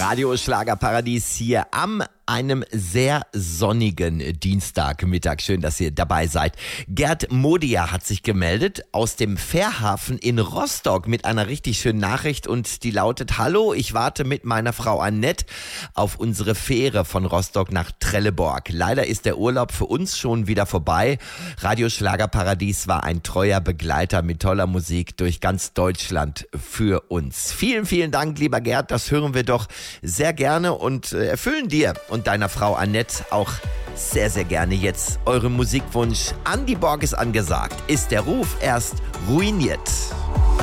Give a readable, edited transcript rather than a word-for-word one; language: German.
Radio Schlagerparadies hier am einem sehr sonnigen Dienstagmittag. Schön, dass ihr dabei seid. Gerd Modia hat sich gemeldet aus dem Fährhafen in Rostock mit einer richtig schönen Nachricht und die lautet: Hallo, ich warte mit meiner Frau Annette auf unsere Fähre von Rostock nach Trelleborg. Leider ist der Urlaub für uns schon wieder vorbei. Radio Schlagerparadies war ein treuer Begleiter mit toller Musik durch ganz Deutschland für uns. Vielen, vielen Dank, lieber Gerd. Das hören wir doch sehr gerne und erfüllen dir und deiner Frau Annette auch sehr, sehr gerne jetzt euren Musikwunsch. Andy Borg ist angesagt. Ist der Ruf erst ruiniert?